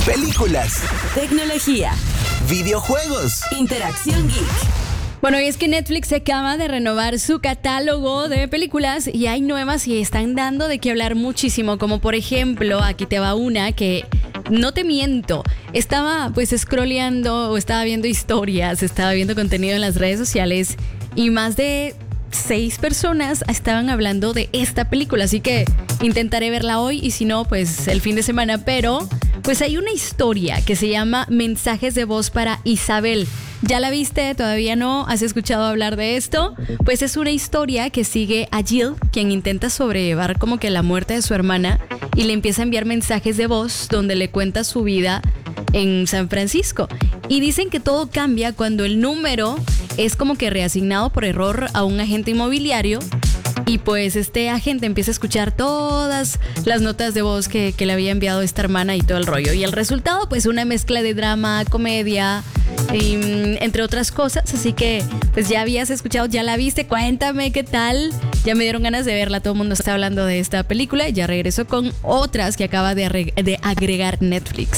películas, tecnología, videojuegos, interacción geek. Bueno, y es que Netflix acaba de renovar su catálogo de películas y hay nuevas y están dando de qué hablar muchísimo, como por ejemplo, aquí te va una que, no te miento, estaba pues scrolleando o estaba viendo historias, estaba viendo contenido en las redes sociales y más de 6 personas estaban hablando de esta película, así que intentaré verla hoy y si no, pues el fin de semana, pero pues hay una historia que se llama Mensajes de voz para Isabel. ¿Ya la viste? ¿Todavía no? ¿Has escuchado hablar de esto? Pues es una historia que sigue a Jill, quien intenta sobrellevar como que la muerte de su hermana y le empieza a enviar mensajes de voz donde le cuenta su vida en San Francisco. Y dicen que todo cambia cuando el número es como que reasignado por error a un agente inmobiliario. Y pues este agente empieza a escuchar todas las notas de voz que le había enviado esta hermana y todo el rollo. Y el resultado, pues una mezcla de drama, comedia, entre otras cosas. Así que pues ya habías escuchado, ya la viste, cuéntame qué tal. Ya me dieron ganas de verla, todo el mundo está hablando de esta película. Y ya regreso con otras que acaba de agregar Netflix.